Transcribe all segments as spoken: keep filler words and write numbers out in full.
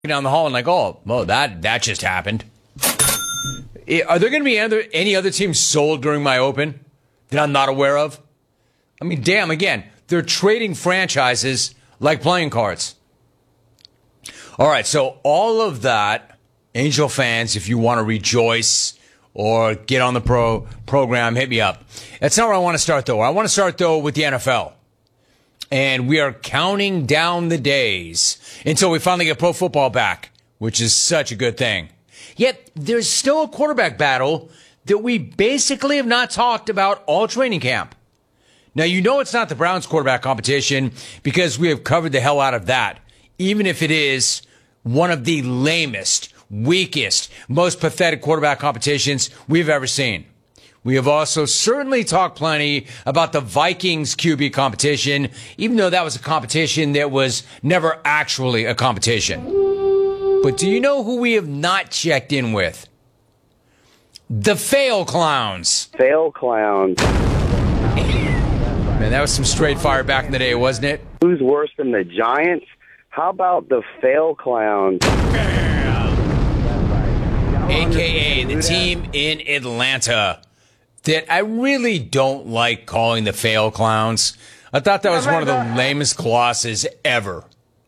down the hall and like, oh, well, that that just happened. Are there going to be any other, any other teams sold during my open that I'm not aware of? I mean, damn, again, they're trading franchises like playing cards. All right, so all of that, Angel fans, if you want to rejoice or get on the pro program, hit me up. That's not where I want to start, though. I want to start, though, with the N F L. And we are counting down the days until we finally get pro football back, which is such a good thing. Yet, there's still a quarterback battle that we basically have not talked about all training camp. Now, you know it's not the Browns quarterback competition because we have covered the hell out of that, even if it is one of the lamest, weakest, most pathetic quarterback competitions we've ever seen. We have also certainly talked plenty about the Vikings Q B competition, even though that was a competition that was never actually a competition. But do you know who we have not checked in with? The Fail Clowns. Fail Clowns. Man, that was some straight fire back in the day, wasn't it? Who's worse than the Giants? How about the Fail Clowns? A K A the team in Atlanta that I really don't like calling the Fail Clowns. I thought that was one of the lamest glosses ever.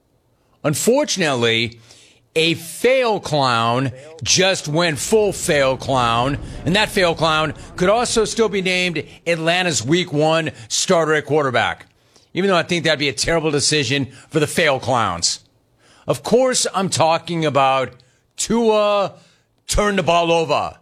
Unfortunately, a fail clown just went full fail clown, and that fail clown could also still be named Atlanta's week one starter at quarterback, even though I think that'd be a terrible decision for the fail clowns. Of course, I'm talking about Tua turn the ball over.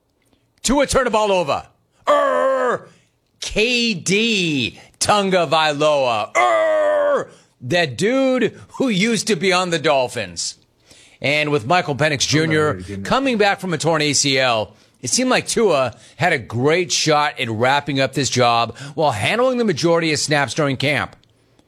Tua turn the ball over. Err, K D Tagovailoa. Err, that dude who used to be on the Dolphins. And with Michael Penix Junior coming back from a torn A C L, it seemed like Tua had a great shot at wrapping up this job while handling the majority of snaps during camp.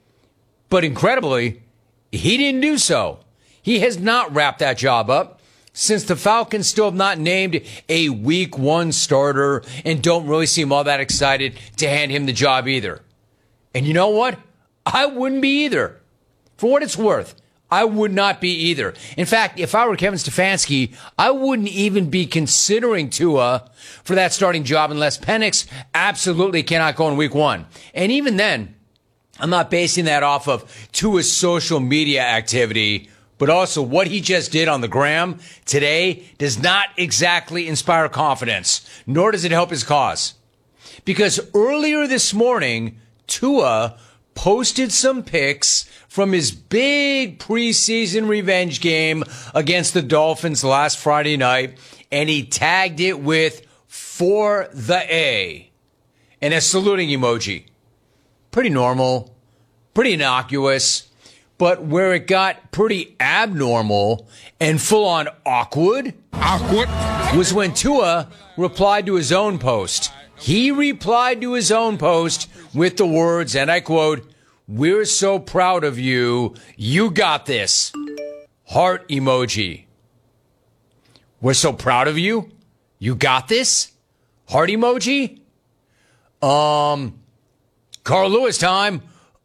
But incredibly, he didn't do so. He has not wrapped that job up since the Falcons still have not named a week one starter and don't really seem all that excited to hand him the job either. And you know what? I wouldn't be either. For what it's worth, I would not be either. In fact, if I were Kevin Stefanski, I wouldn't even be considering Tua for that starting job unless Penix absolutely cannot go in week one. And even then, I'm not basing that off of Tua's social media activity, but also what he just did on the gram today does not exactly inspire confidence, nor does it help his cause. Because earlier this morning, Tua posted some pics from his big preseason revenge game against the Dolphins last Friday night, and he tagged it with for the A and a saluting emoji. Pretty normal, pretty innocuous, but where it got pretty abnormal and full-on awkward, awkward was when Tua replied to his own post. He replied to his own post with the words, and I quote, "We're so proud of you. You got this." Heart emoji. We're so proud of you. You got this. Heart emoji. Um, Carl Lewis time.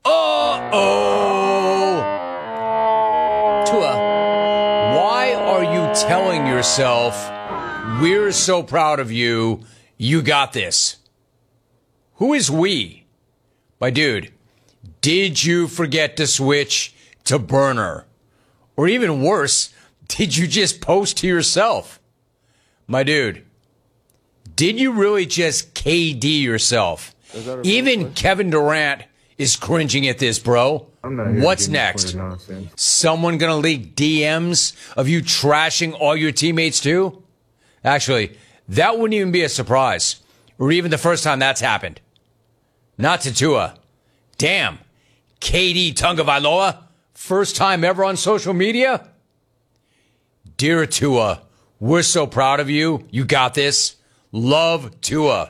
Uh-oh. Tua, why are you telling yourself, "We're so proud of you. You got this"? Who is we? My dude. Did you forget to switch to burner? Or even worse, did you just post to yourself? My dude, did you really just K D yourself? Even Kevin Durant is cringing at this, bro. What's next? Someone gonna leak D Ms of you trashing all your teammates too? Actually, that wouldn't even be a surprise, or even the first time that's happened. Not to Tua. Damn. K D Tagovailoa, first time ever on social media? Dear Tua, we're so proud of you. You got this. Love, Tua.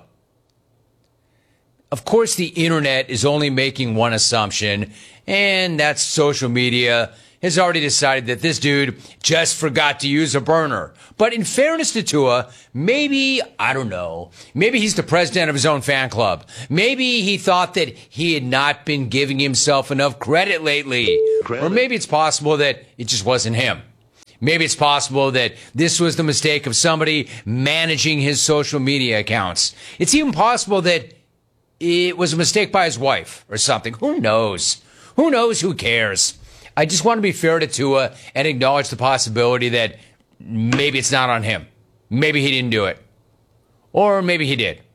Of course, the internet is only making one assumption, and that's social media has already decided that this dude just forgot to use a burner. But in fairness to Tua, maybe, I don't know, maybe he's the president of his own fan club. Maybe he thought that he had not been giving himself enough credit lately. Credit. Or maybe it's possible that it just wasn't him. Maybe it's possible that this was the mistake of somebody managing his social media accounts. It's even possible that it was a mistake by his wife or something. Who knows? Who knows? Who cares? I just want to be fair to Tua and acknowledge the possibility that maybe it's not on him. Maybe he didn't do it. Or maybe he did.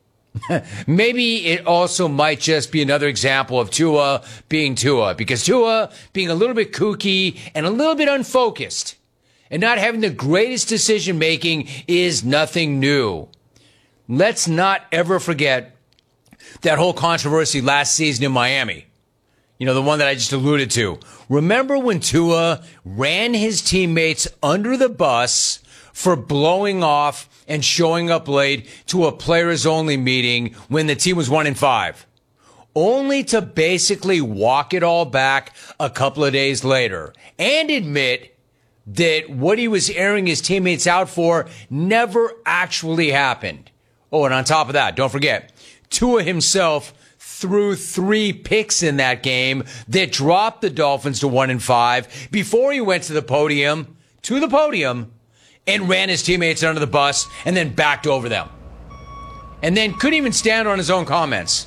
Maybe it also might just be another example of Tua being Tua, because Tua being a little bit kooky and a little bit unfocused and not having the greatest decision making is nothing new. Let's not ever forget that whole controversy last season in Miami. You know, the one that I just alluded to. Remember when Tua ran his teammates under the bus for blowing off and showing up late to a players-only meeting when the team was one and five, only to basically walk it all back a couple of days later and admit that what he was airing his teammates out for never actually happened. Oh, and on top of that, don't forget, Tua himself threw three picks in that game that dropped the Dolphins to one and five before he went to the podium, to the podium, and ran his teammates under the bus and then backed over them. And then couldn't even stand on his own comments.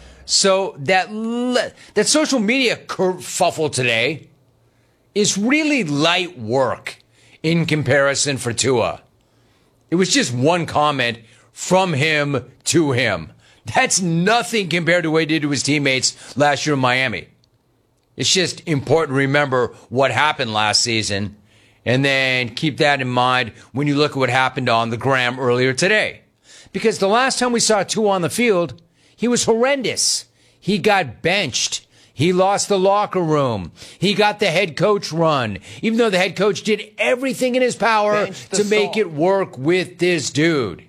So that le- that social media kerfuffle today is really light work in comparison for Tua. It was just one comment from him to him. That's nothing compared to what he did to his teammates last year in Miami. It's just important to remember what happened last season and then keep that in mind when you look at what happened on the gram earlier today. Because the last time we saw Tua on the field, he was horrendous. He got benched. He lost the locker room. He got the head coach run, even though the head coach did everything in his power to make it work with this dude.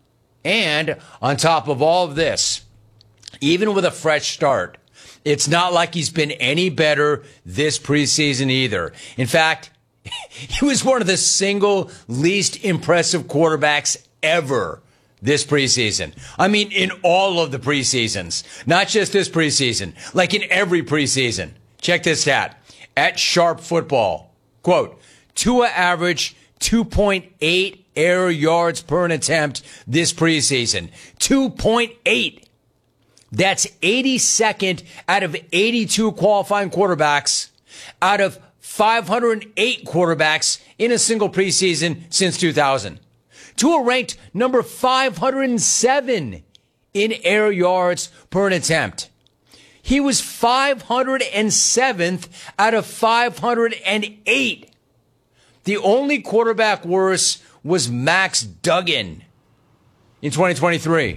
And on top of all of this, even with a fresh start, it's not like he's been any better this preseason either. In fact, he was one of the single least impressive quarterbacks ever this preseason. I mean, in all of the preseasons, not just this preseason, like in every preseason. Check this stat. At Sharp Football, quote, Tua averaged two point eight air yards per an attempt this preseason. two point eight. That's eighty-second out of eighty-two qualifying quarterbacks out of five hundred eight quarterbacks in a single preseason since two thousand. Tua ranked number five hundred seven in air yards per an attempt. He was five hundred seventh out of five hundred eight. The only quarterback worse was Max Duggan in twenty twenty-three.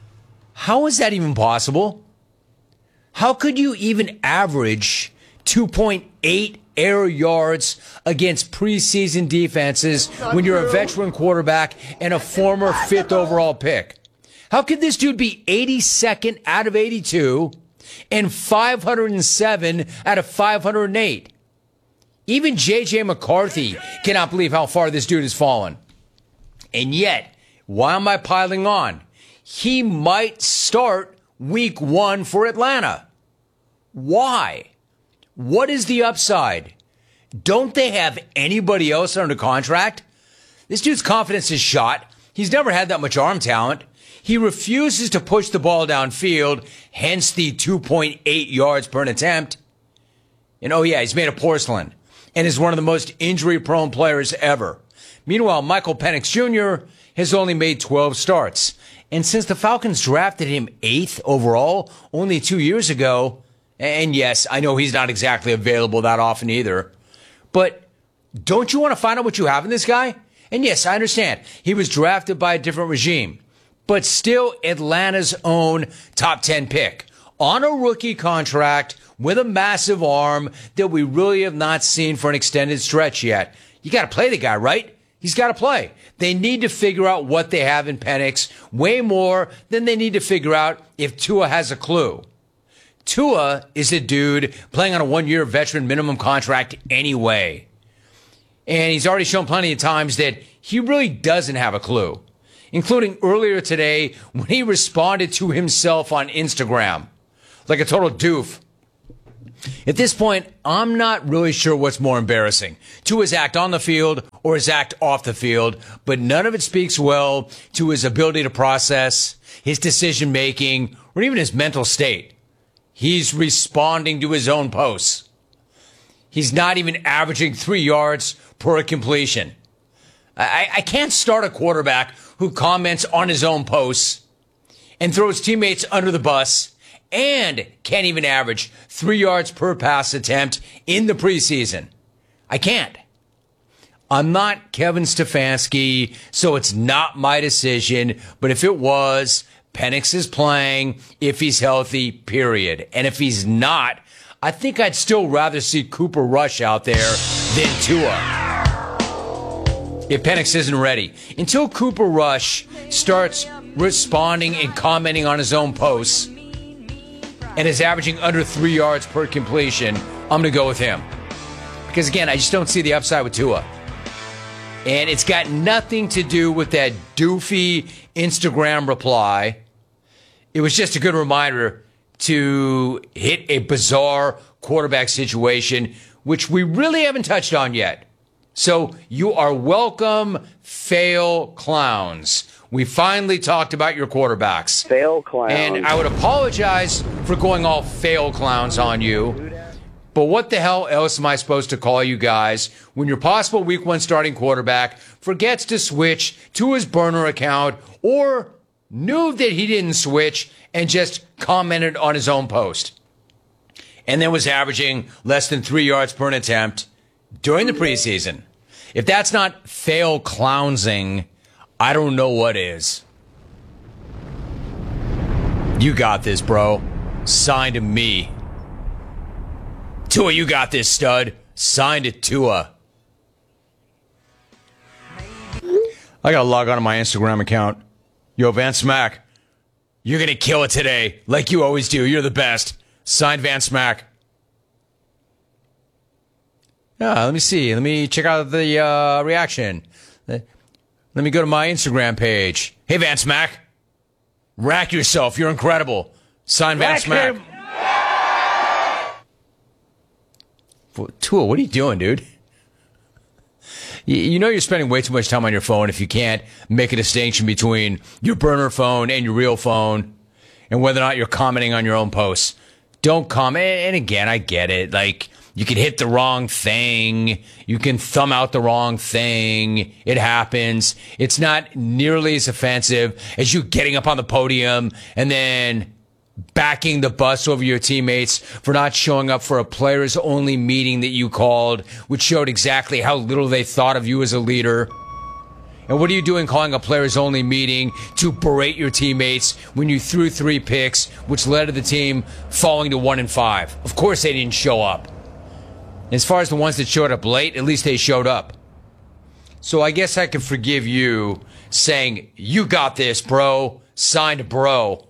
How is that even possible? How could you even average two point eight air yards against preseason defenses when you're a veteran quarterback and a former fifth overall pick? How could this dude be eighty-second out of eighty-two and five hundred seven out of five hundred eight? Even J J McCarthy cannot believe how far this dude has fallen. And yet, why am I piling on? He might start week one for Atlanta. Why? What is the upside? Don't they have anybody else under contract? This dude's confidence is shot. He's never had that much arm talent. He refuses to push the ball downfield, hence the two point eight yards per an attempt. And oh yeah, he's made of porcelain and is one of the most injury-prone players ever. Meanwhile, Michael Penix Junior has only made twelve starts. And since the Falcons drafted him eighth overall only two years ago, and yes, I know he's not exactly available that often either, but don't you want to find out what you have in this guy? And yes, I understand. He was drafted by a different regime, but still Atlanta's own top ten pick on a rookie contract with a massive arm that we really have not seen for an extended stretch yet. You got to play the guy, right? He's got to play. They need to figure out what they have in Penix way more than they need to figure out if Tua has a clue. Tua is a dude playing on a one-year veteran minimum contract anyway. And he's already shown plenty of times that he really doesn't have a clue, including earlier today when he responded to himself on Instagram like a total doof. At this point, I'm not really sure what's more embarrassing, to his act on the field or his act off the field, but none of it speaks well to his ability to process, his decision making, or even his mental state. He's responding to his own posts. He's not even averaging three yards per completion. I, I can't start a quarterback who comments on his own posts and throws teammates under the bus and can't even average three yards per pass attempt in the preseason. I can't. I'm not Kevin Stefanski, so it's not my decision. But if it was, Penix is playing if he's healthy, period. And if he's not, I think I'd still rather see Cooper Rush out there than Tua. If Penix isn't ready. Until Cooper Rush starts responding and commenting on his own posts and is averaging under three yards per completion, I'm going to go with him. Because, again, I just don't see the upside with Tua. And it's got nothing to do with that doofy Instagram reply. It was just a good reminder to hit a bizarre quarterback situation, which we really haven't touched on yet. So you are welcome, fail clowns. We finally talked about your quarterbacks. Fail clowns. And I would apologize for going all fail clowns on you. But what the hell else am I supposed to call you guys when your possible week one starting quarterback forgets to switch to his burner account or knew that he didn't switch and just commented on his own post and then was averaging less than three yards per attempt during the preseason? If that's not fail clownsing, I don't know what is. You got this, bro. Signed to me. Tua, you got this, stud. Signed to Tua. I gotta log on to my Instagram account. Yo, Van Smack, you're gonna kill it today, like you always do. You're the best. Signed, Van Smack. Yeah, let me see. Let me check out the uh, reaction. Let me go to my Instagram page. Hey, Van Smack. Rack yourself. You're incredible. Sign Van Rack Smack. him. Tua, what are you doing, dude? You, you know you're spending way too much time on your phone if you can't make a distinction between your burner phone and your real phone and whether or not you're commenting on your own posts. Don't comment. And again, I get it. Like, you can hit the wrong thing. You can thumb out the wrong thing. It happens. It's not nearly as offensive as you getting up on the podium and then backing the bus over your teammates for not showing up for a players-only meeting that you called, which showed exactly how little they thought of you as a leader. And what are you doing calling a players-only meeting to berate your teammates when you threw three picks, which led to the team falling to one and five? Of course they didn't show up. As far as the ones that showed up late, at least they showed up. So I guess I can forgive you saying, you got this, bro. Signed, bro.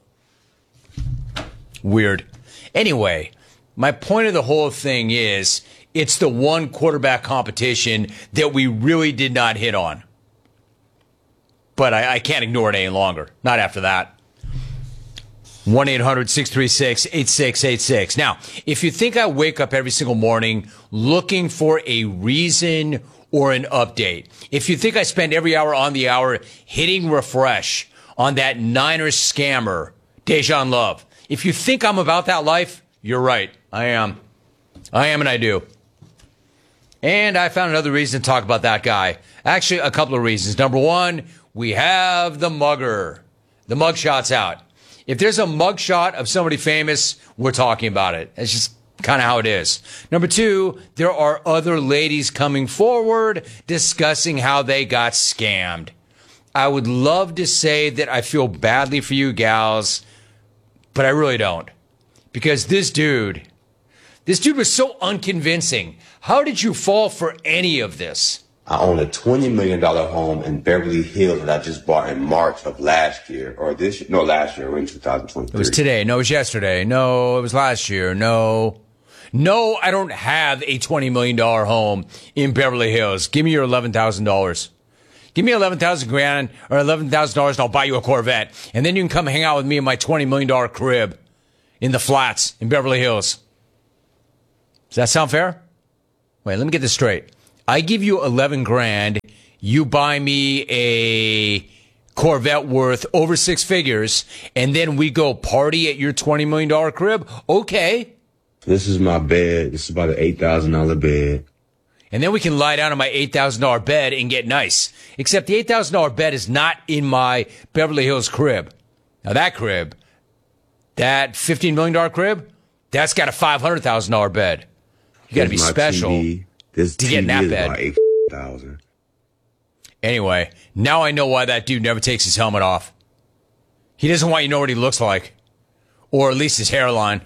Weird. Anyway, my point of the whole thing is it's the one quarterback competition that we really did not hit on. But I, I can't ignore it any longer. Not after that. one eight hundred six three six eight six eight six. Now, if you think I wake up every single morning looking for a reason or an update, if you think I spend every hour on the hour hitting refresh on that Niners scammer, Dejan Love, if you think I'm about that life, you're right. I am. I am and I do. And I found another reason to talk about that guy. Actually, a couple of reasons. Number one, we have the mugger. The mugshot's out. If there's a mugshot of somebody famous, we're talking about it. It's just kind of how it is. Number two, there are other ladies coming forward discussing how they got scammed. I would love to say that I feel badly for you gals, but I really don't. Because this dude, this dude was so unconvincing. How did you fall for any of this? I own a twenty million dollars home in Beverly Hills that I just bought in March of last year, or this year. No, last year. We're in two thousand twenty-three. It was today. No, it was yesterday. No, it was last year. No. No, I don't have a twenty million dollars home in Beverly Hills. Give me your eleven thousand dollars. Give me eleven thousand grand or eleven thousand dollars and I'll buy you a Corvette. And then you can come hang out with me in my twenty million dollars crib in the flats in Beverly Hills. Does that sound fair? Wait, let me get this straight. I give you eleven grand. You buy me a Corvette worth over six figures, and then we go party at your twenty million dollars crib? Okay. This is my bed. This is about an eight thousand dollars bed. And then we can lie down on my eight thousand dollars bed and get nice. Except the eight thousand dollars bed is not in my Beverly Hills crib. Now that crib, that fifteen million dollars crib, that's got a five hundred thousand dollars bed. You got to be special T V. This to T V get in that is bed. about eight thousand. Anyway, now I know why that dude never takes his helmet off. He doesn't want you to know what he looks like. Or at least his hairline.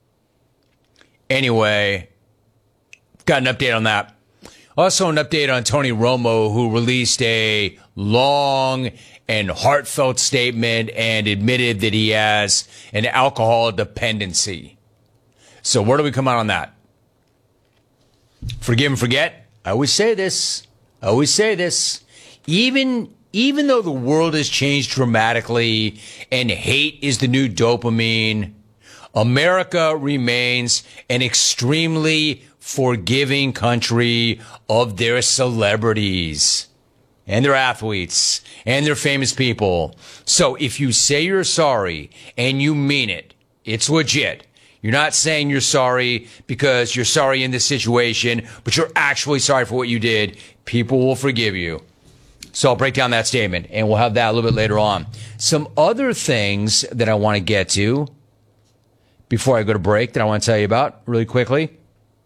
Anyway, got an update on that. Also, an update on Tony Romo, who released a long and heartfelt statement and admitted that he has an alcohol dependency. So where do we come out on that? Forgive and forget. I always say this. I always say this. Even, even though the world has changed dramatically and hate is the new dopamine, America remains an extremely forgiving country of their celebrities and their athletes and their famous people. So if you say you're sorry and you mean it, it's legit. You're not saying you're sorry because you're sorry in this situation, but you're actually sorry for what you did. People will forgive you. So I'll break down that statement, and we'll have that a little bit later on. Some other things that I want to get to before I go to break that I want to tell you about really quickly.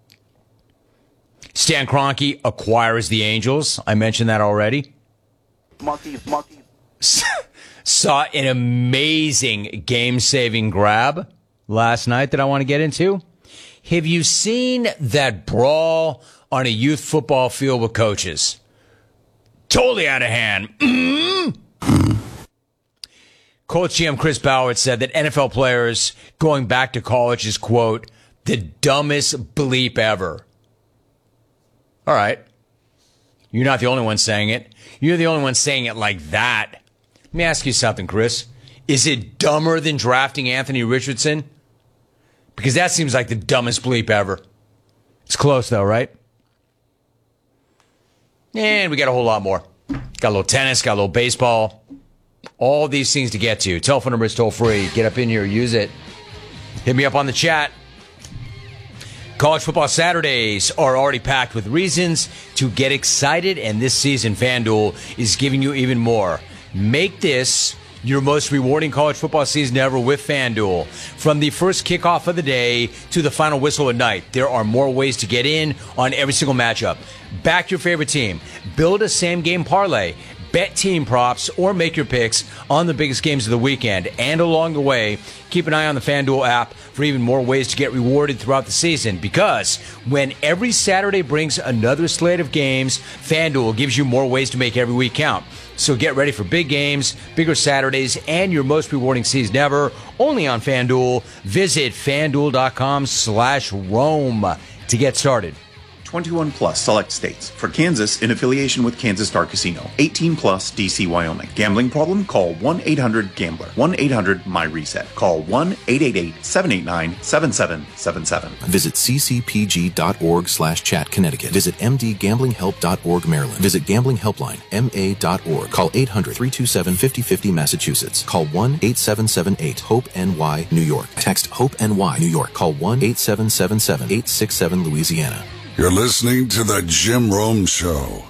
Stan Kroenke acquires the Angels. I mentioned that already. Monkeys, monkeys. Saw an amazing game-saving grab last night that I want to get into. Have you seen that brawl on a youth football field with coaches? Totally out of hand. Mm-hmm. Colts G M Chris Ballard said that N F L players going back to college is, quote, the dumbest bleep ever. All right. You're not the only one saying it. You're the only one saying it like that. Let me ask you something, Chris. Is it dumber than drafting Anthony Richardson? Because that seems like the dumbest bleep ever. It's close, though, right? And we got a whole lot more. Got a little tennis, got a little baseball. All these things to get to. Telephone number is toll free. Get up in here, use it. Hit me up on the chat. College football Saturdays are already packed with reasons to get excited, and this season FanDuel is giving you even more. Make this your most rewarding college football season ever with FanDuel. From the first kickoff of the day to the final whistle at night, there are more ways to get in on every single matchup. Back your favorite team. Build a same-game parlay. Bet team props or make your picks on the biggest games of the weekend. And along the way, keep an eye on the FanDuel app for even more ways to get rewarded throughout the season. Because when every Saturday brings another slate of games, FanDuel gives you more ways to make every week count. So get ready for big games, bigger Saturdays, and your most rewarding season ever. Only on FanDuel. Visit FanDuel.com slash Rome to get started. twenty-one plus select states. For Kansas, in affiliation with Kansas Star Casino. eighteen plus D C, Wyoming. Gambling problem? Call one eight hundred gambler. one eight hundred my reset. Call one eight eight eight seven eight nine seven seven seven seven. Visit ccpg.org slash chat Connecticut. Visit mdgamblinghelp.org Maryland. Visit Gambling Helpline M A dot org. Call eight hundred three two seven five oh five oh Massachusetts. Call one eight seven seven eight HOPE N Y New York. Text HOPE N Y New York. Call one eight seven seven seven eight six seven Louisiana. You're listening to The Jim Rome Show.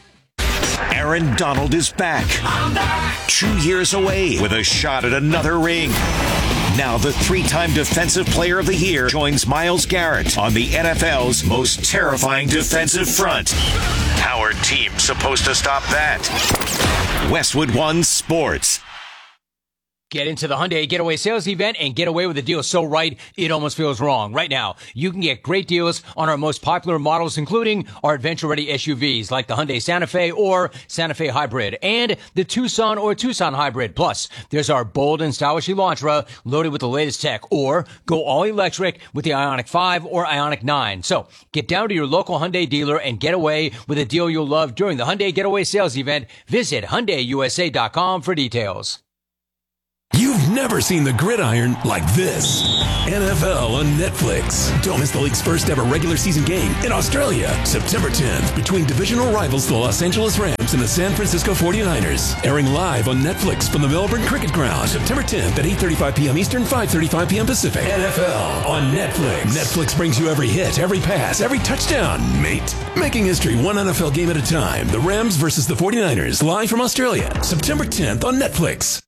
Aaron Donald is back. back. Two years away with a shot at another ring. Now the three-time Defensive Player of the Year joins Myles Garrett on the N F L's most terrifying defensive front. How are teams supposed to stop that? Westwood One Sports. Get into the Hyundai Getaway Sales Event and get away with a deal so right, it almost feels wrong. Right now, you can get great deals on our most popular models, including our adventure-ready S U Vs like the Hyundai Santa Fe or Santa Fe Hybrid and the Tucson or Tucson Hybrid. Plus, there's our bold and stylish Elantra loaded with the latest tech, or go all-electric with the Ioniq five or Ioniq nine. So, get down to your local Hyundai dealer and get away with a deal you'll love during the Hyundai Getaway Sales Event. Visit Hyundai U S A dot com for details. You've never seen the gridiron like this. N F L on Netflix. Don't miss the league's first ever regular season game in Australia, September tenth, between divisional rivals the Los Angeles Rams and the San Francisco forty-niners. Airing live on Netflix from the Melbourne Cricket Ground, September tenth at eight thirty-five p.m. Eastern, five thirty-five p.m. Pacific. N F L on Netflix. Netflix brings you every hit, every pass, every touchdown, mate. Making history one N F L game at a time. The Rams versus the forty-niners, live from Australia, September tenth on Netflix.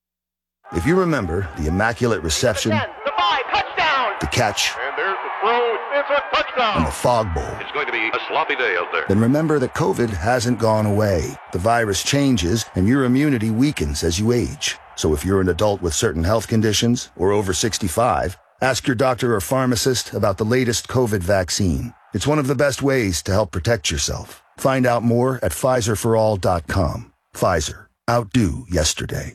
If you remember the Immaculate Reception, the five, touchdown, the catch, and there's the throw, it's a touchdown, and the Fog Bowl, it's going to be a sloppy day out there. Then remember that COVID hasn't gone away. The virus changes, and your immunity weakens as you age. So if you're an adult with certain health conditions or over sixty-five, ask your doctor or pharmacist about the latest COVID vaccine. It's one of the best ways to help protect yourself. Find out more at Pfizer for all dot com. Pfizer. Outdo yesterday.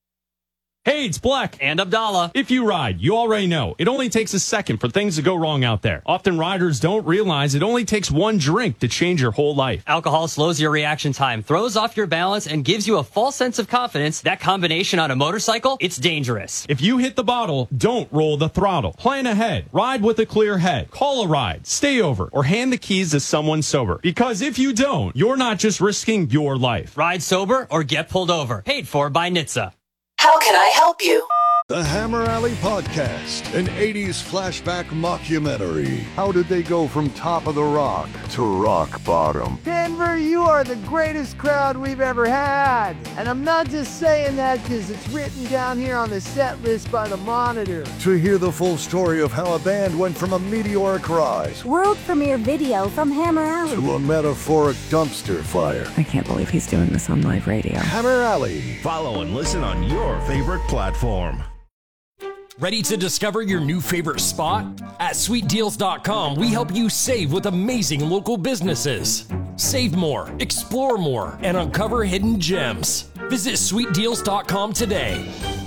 Hey, it's Black and Abdallah. If you ride, you already know it only takes a second for things to go wrong out there. Often riders don't realize it only takes one drink to change your whole life. Alcohol slows your reaction time, throws off your balance, and gives you a false sense of confidence. That combination on a motorcycle, it's dangerous. If you hit the bottle, don't roll the throttle. Plan ahead. Ride with a clear head. Call a ride. Stay over. Or hand the keys to someone sober. Because if you don't, you're not just risking your life. Ride sober or get pulled over. Paid for by N H T S A. How can I help you? The Hammer Alley Podcast, an eighties flashback mockumentary. How did they go from top of the rock to rock bottom? Denver, you are the greatest crowd we've ever had. And I'm not just saying that because it's written down here on the set list by the Monitor. To hear the full story of how a band went from a meteoric rise, world premiere video from Hammer Alley, to a metaphoric dumpster fire. I can't believe he's doing this on live radio. Hammer Alley. Follow and listen on your favorite platform. Ready to discover your new favorite spot? At sweet deals dot com, we help you save with amazing local businesses. Save more, explore more, and uncover hidden gems. Visit sweet deals dot com today.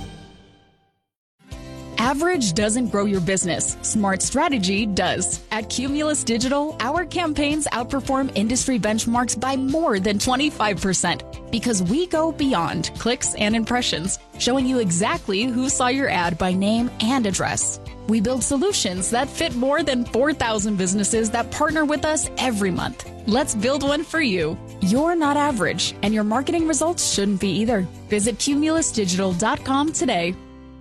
Average doesn't grow your business. Smart strategy does. At Cumulus Digital, our campaigns outperform industry benchmarks by more than twenty-five percent because we go beyond clicks and impressions, showing you exactly who saw your ad by name and address. We build solutions that fit more than four thousand businesses that partner with us every month. Let's build one for you. You're not average, and your marketing results shouldn't be either. Visit Cumulus Digital dot com today.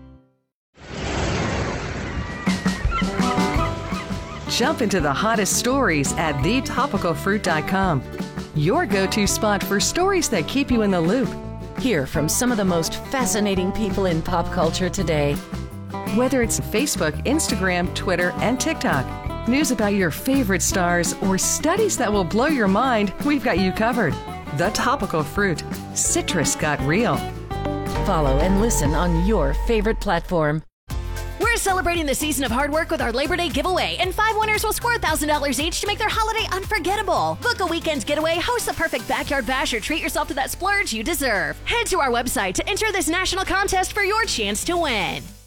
Jump into the hottest stories at the topical fruit dot com. Your go-to spot for stories that keep you in the loop. Hear from some of the most fascinating people in pop culture today. Whether it's Facebook, Instagram, Twitter, and TikTok, news about your favorite stars, or studies that will blow your mind, we've got you covered. The Topical Fruit. Citrus got real. Follow and listen on your favorite platform. We're celebrating the season of hard work with our Labor Day giveaway, and five winners will score one thousand dollars each to make their holiday unforgettable. Book a weekend getaway, host the perfect backyard bash, or treat yourself to that splurge you deserve. Head to our website to enter this national contest for your chance to win.